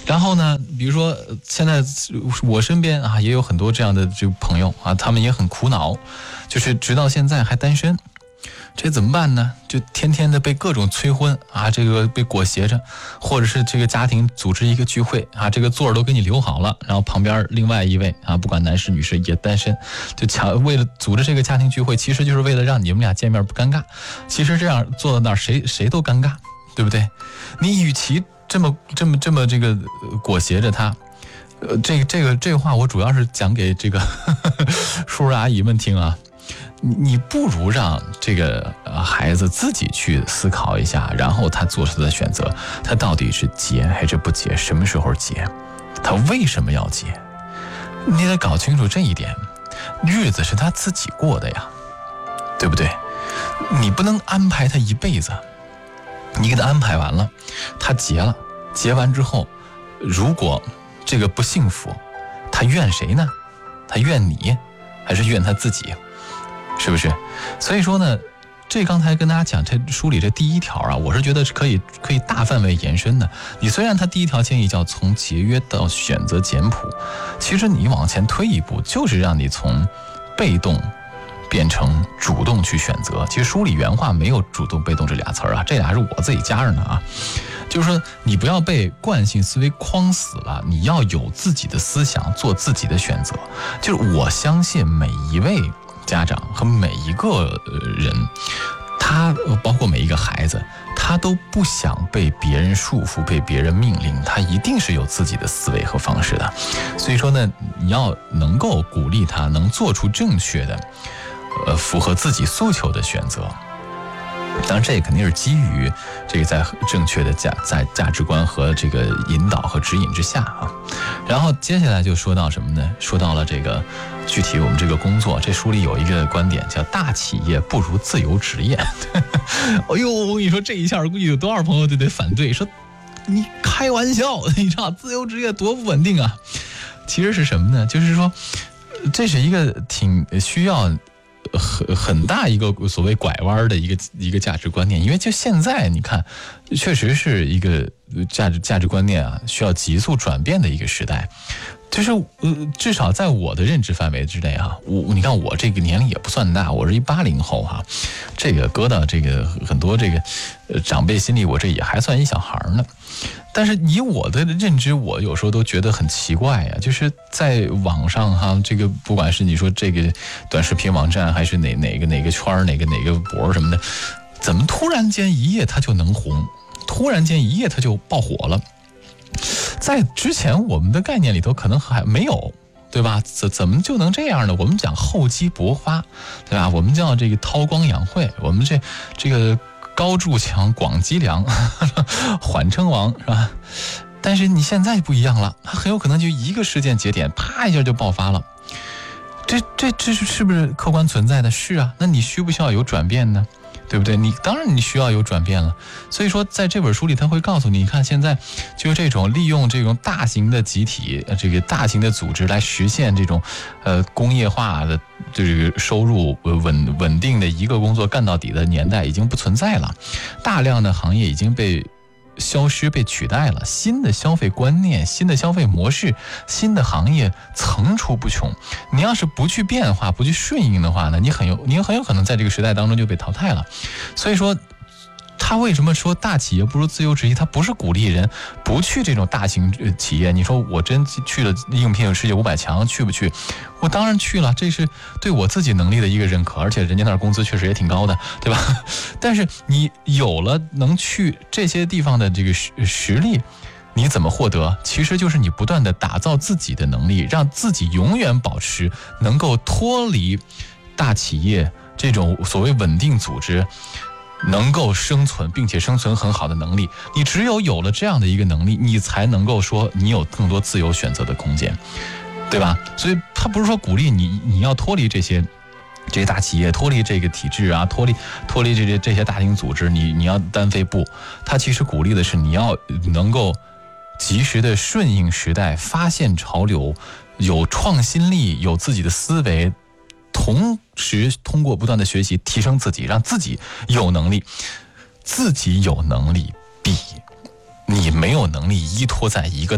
然后呢，比如说现在我身边啊也有很多这样的这个朋友啊，他们也很苦恼，就是直到现在还单身。这怎么办呢？就天天的被各种催婚啊，这个被裹挟着，或者是这个家庭组织一个聚会啊，这个座都给你留好了，然后旁边另外一位啊，不管男士女士也单身，就为了组织这个家庭聚会，其实就是为了让你们俩见面不尴尬。其实这样坐到那儿谁都尴尬，对不对？你与其这么这个裹挟着他。这个话我主要是讲给这个叔叔阿姨们听啊。你不如让这个孩子自己去思考一下，然后他做出的选择，他到底是结还是不结，什么时候结，他为什么要结，你得搞清楚这一点。日子是他自己过的呀，对不对？你不能安排他一辈子，你给他安排完了，他结了，结完之后如果这个不幸福，他怨谁呢？他怨你还是怨他自己？是不是？所以说呢，这刚才跟大家讲这书里这第一条啊，我是觉得是可以大范围延伸的。你虽然他第一条建议叫从节约到选择简朴，其实你往前推一步，就是让你从被动变成主动去选择。其实书里原话没有主动被动这俩词儿啊，这俩是我自己加上的啊。就是说你不要被惯性思维框死了，你要有自己的思想，做自己的选择。就是我相信每一位家长和每一个人，他包括每一个孩子，他都不想被别人束缚，被别人命令，他一定是有自己的思维和方式的。所以说呢，你要能够鼓励他能做出正确的符合自己诉求的选择。当然这也肯定是基于这个在正确的价值观和这个引导和指引之下啊。然后接下来就说到什么呢？说到了这个具体我们这个工作，这书里有一个观点叫大企业不如自由职业。哎呦，我跟你说这一下估计有多少朋友就得反对，说你开玩笑，你知道自由职业多不稳定啊。其实是什么呢？就是说这是一个挺需要很大一个所谓拐弯的一个价值观念。因为就现在你看，确实是一个价值观念啊需要急速转变的一个时代。就是至少在我的认知范围之内啊，你看我这个年龄也不算大，我是80后哈，这个搁到这个很多这个长辈心里，我这也还算一小孩呢。但是以我的认知，我有时候都觉得很奇怪呀，就是在网上哈，这个不管是你说这个短视频网站，还是哪个圈哪个博什么的，怎么突然间一夜它就能红，突然间一夜它就爆火了？在之前我们的概念里头可能还没有，对吧？怎么就能这样呢？我们讲厚积薄发，对吧？我们叫这个韬光养晦，我们这个高筑墙，广积粮，缓称王，是吧？但是你现在不一样了，它很有可能就一个事件节点，啪一下就爆发了。这是不是客观存在的？是啊，那你需不需要有转变呢？对不对？当然你需要有转变了。所以说在这本书里他会告诉你，看现在就是这种利用这种大型的集体，这个大型的组织来实现这种工业化的这个收入稳定的一个工作干到底的年代已经不存在了，大量的行业已经被消失被取代了，新的消费观念，新的消费模式，新的行业层出不穷。你要是不去变化，不去顺应的话呢，你很有可能在这个时代当中就被淘汰了。所以说他为什么说大企业不如自由职业？他不是鼓励人不去这种大型企业。你说我真去了应聘世界500强，去不去？我当然去了，这是对我自己能力的一个认可，而且人家那儿工资确实也挺高的，对吧？但是你有了能去这些地方的这个实力，你怎么获得？其实就是你不断的打造自己的能力，让自己永远保持能够脱离大企业这种所谓稳定组织能够生存并且生存很好的能力。你只有了这样的一个能力，你才能够说你有更多自由选择的空间，对吧？所以他不是说鼓励你要脱离这些大企业，脱离这个体制啊，脱离这些大型组织，你要单飞。不，他其实鼓励的是你要能够及时的顺应时代，发现潮流，有创新力，有自己的思维，同时通过不断的学习提升自己，让自己有能力。自己有能力比你没有能力依托在一个